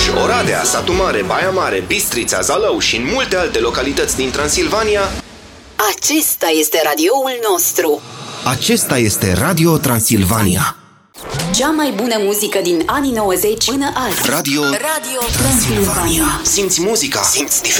Cluj, Oradea, Satu Mare, Baia Mare, Bistrița, Zalău și în multe alte localități din Transilvania. Acesta este radioul nostru. Acesta este Radio Transilvania. Cea mai bună muzică din anii 90 până azi. Radio Transilvania. Simți muzica, simți diferența.